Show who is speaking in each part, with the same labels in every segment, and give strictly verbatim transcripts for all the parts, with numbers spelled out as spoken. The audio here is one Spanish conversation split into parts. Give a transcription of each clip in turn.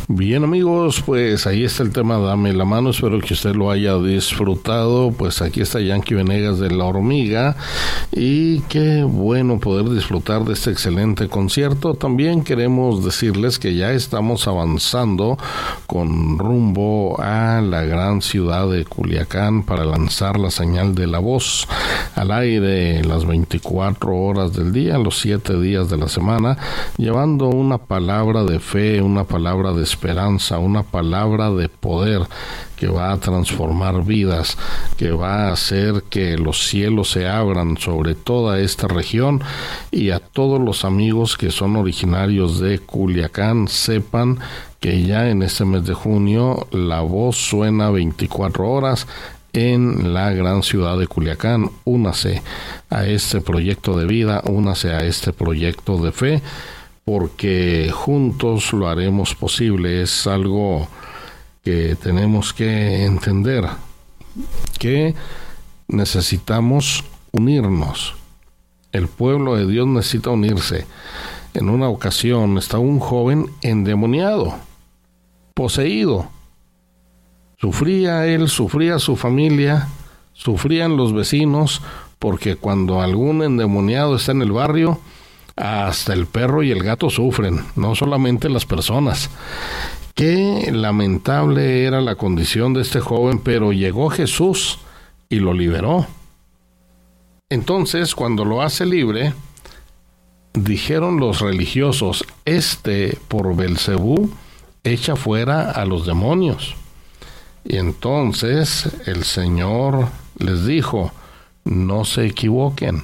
Speaker 1: Bien, amigos, pues ahí está el tema Dame la Mano. Espero que usted lo haya disfrutado. Pues aquí está Yankee Venegas de La Hormiga, y qué bueno poder disfrutar de este excelente concierto. También queremos decirles que ya estamos avanzando con rumbo a la gran ciudad de Culiacán para lanzar la señal de la voz al aire las veinticuatro horas del día, los siete días de la semana, llevando una palabra de fe, una palabra de esperanza, una palabra de poder que va a transformar vidas, que va a hacer que los cielos se abran sobre toda esta región. Y a todos los amigos que son originarios de Culiacán, sepan que ya en este mes de junio la voz suena veinticuatro horas en la gran ciudad de Culiacán. Únase a este proyecto de vida, únase a este proyecto de fe, porque juntos lo haremos posible. Es algo que tenemos que entender, que necesitamos unirnos. El pueblo de Dios necesita unirse. En una ocasión estaba un joven endemoniado, poseído. Sufría él, sufría su familia, sufrían los vecinos, porque cuando algún endemoniado está en el barrio, hasta el perro y el gato sufren, no solamente las personas. Qué lamentable era la condición de este joven, pero llegó Jesús y lo liberó. Entonces, cuando lo hace libre, dijeron los religiosos: este por Belcebú echa fuera a los demonios. Y entonces el Señor les dijo: no se equivoquen,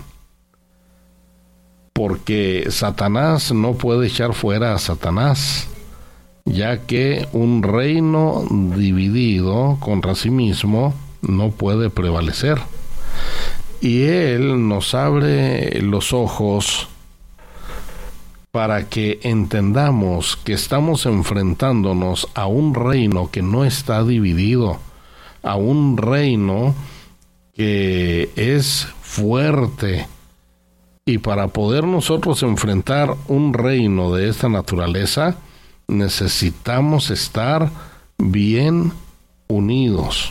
Speaker 1: porque Satanás no puede echar fuera a Satanás, ya que un reino dividido contra sí mismo no puede prevalecer. Y Él nos abre los ojos para que entendamos que estamos enfrentándonos a un reino que no está dividido, a un reino que es fuerte. Y para poder nosotros enfrentar un reino de esta naturaleza, necesitamos estar bien unidos.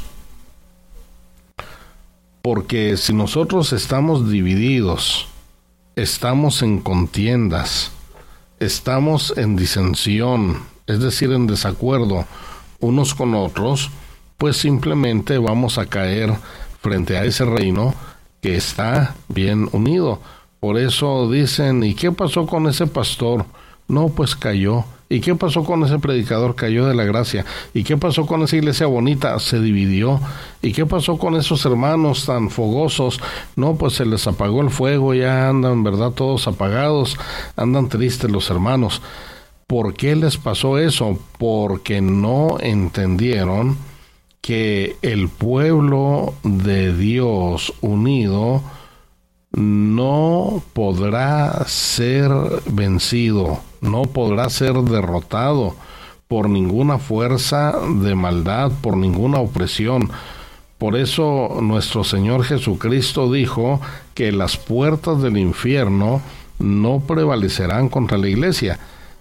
Speaker 1: Porque si nosotros estamos divididos, estamos en contiendas, estamos en disensión, es decir, en desacuerdo unos con otros, pues simplemente vamos a caer frente a ese reino que está bien unido. Por eso dicen: ¿y qué pasó con ese pastor? No, pues cayó. ¿Y qué pasó con ese predicador? Cayó de la gracia. ¿Y qué pasó con esa iglesia bonita? Se dividió. ¿Y qué pasó con esos hermanos tan fogosos? No, pues se les apagó el fuego, ya andan, ¿verdad?, todos apagados, andan tristes los hermanos. ¿Por qué les pasó eso? Porque no entendieron que el pueblo de Dios unido no podrá ser vencido, no podrá ser derrotado por ninguna fuerza de maldad, por ninguna opresión. Por eso nuestro Señor Jesucristo dijo que las puertas del infierno no prevalecerán contra la iglesia.